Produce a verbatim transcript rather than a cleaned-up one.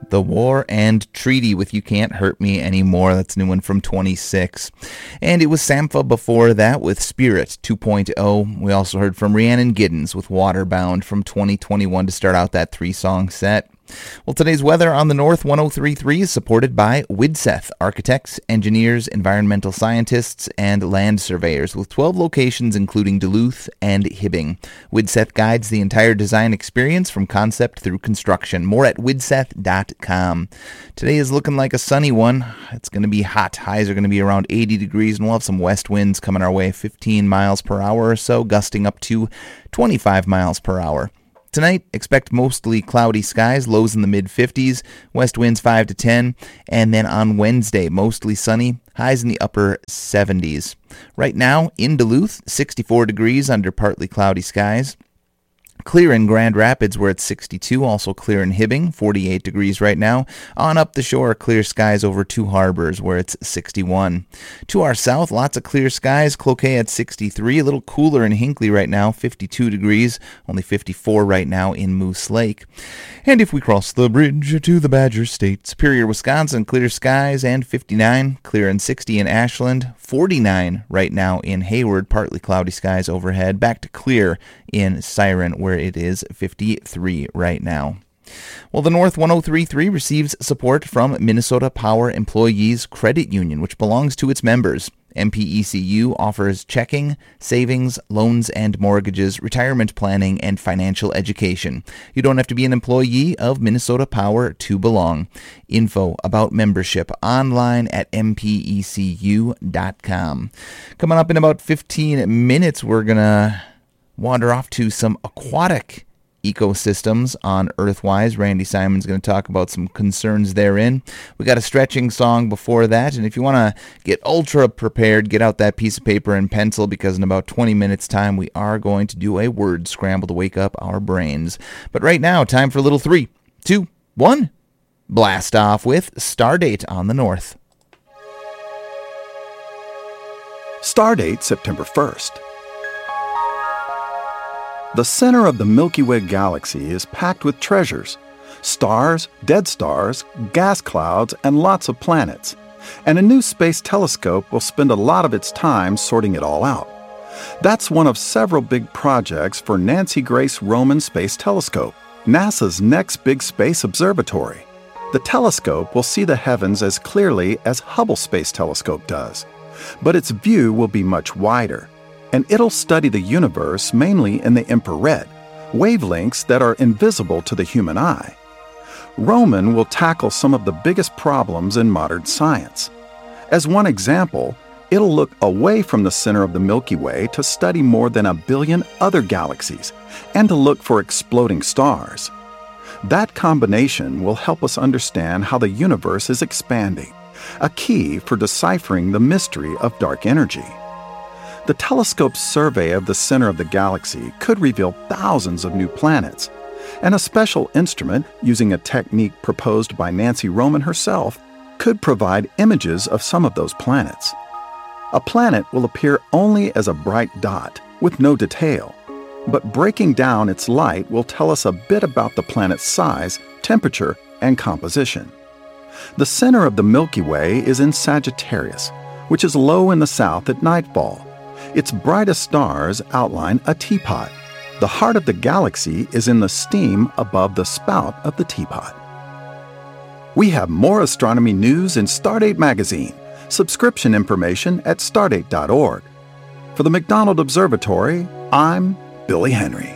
The War and Treaty with You Can't Hurt Me Anymore. That's a new one from twenty-six. And it was Sampha before that with Spirit two point oh. We also heard from Rhiannon Giddens with Waterbound from twenty twenty-one to start out that three-song set. Well, today's weather on the North one oh three point three is supported by Widseth, architects, engineers, environmental scientists, and land surveyors with twelve locations including Duluth and Hibbing. Widseth guides the entire design experience from concept through construction. More at widseth dot com. Today is looking like a sunny one. It's going to be hot. Highs are going to be around eighty degrees, and we'll have some west winds coming our way, fifteen miles per hour or so, gusting up to twenty-five miles per hour. Tonight, expect mostly cloudy skies, lows in the mid-fifties, west winds five to ten, and then on Wednesday, mostly sunny, highs in the upper seventies. Right now, in Duluth, sixty-four degrees under partly cloudy skies. Clear in Grand Rapids, we're at sixty-two, also clear in Hibbing, forty-eight degrees right now. On up the shore, clear skies over Two Harbors, where it's sixty-one. To our south, lots of clear skies, Cloquet at sixty-three, a little cooler in Hinckley right now, fifty-two degrees, only fifty-four right now in Moose Lake. And if we cross the bridge to the Badger State, Superior, Wisconsin, clear skies and fifty-nine, clear and sixty in Ashland, forty-nine right now in Hayward, partly cloudy skies overhead, back to clear in Siren, where it is fifty-three right now. Well, the North one oh three point three receives support from Minnesota Power Employees Credit Union, which belongs to its members. M P E C U offers checking, savings, loans and mortgages, retirement planning, and financial education. You don't have to be an employee of Minnesota Power to belong. Info about membership online at m p e c u dot com. Coming up in about fifteen minutes, we're going to wander off to some aquatic ecosystems on Earthwise. Randy Simon's going to talk about some concerns therein. We got a stretching song before that, and if you want to get ultra prepared, get out that piece of paper and pencil, because in about twenty minutes time we are going to do a word scramble to wake up our brains. But right now, time for a little three, two, one, blast off with Stardate on the North. Stardate September first. The center of the Milky Way galaxy is packed with treasures, stars, dead stars, gas clouds, and lots of planets. And a new space telescope will spend a lot of its time sorting it all out. That's one of several big projects for Nancy Grace Roman Space Telescope, NASA's next big space observatory. The telescope will see the heavens as clearly as Hubble Space Telescope does, but its view will be much wider. And it'll study the universe mainly in the infrared, wavelengths that are invisible to the human eye. Roman will tackle some of the biggest problems in modern science. As one example, it'll look away from the center of the Milky Way to study more than a billion other galaxies and to look for exploding stars. That combination will help us understand how the universe is expanding, a key for deciphering the mystery of dark energy. The telescope's survey of the center of the galaxy could reveal thousands of new planets, and a special instrument using a technique proposed by Nancy Roman herself could provide images of some of those planets. A planet will appear only as a bright dot with no detail, but breaking down its light will tell us a bit about the planet's size, temperature, and composition. The center of the Milky Way is in Sagittarius, which is low in the south at nightfall. Its brightest stars outline a teapot. The heart of the galaxy is in the steam above the spout of the teapot. We have more astronomy news in Stardate Magazine. Subscription information at stardate dot org. For the McDonald Observatory, I'm Billy Henry.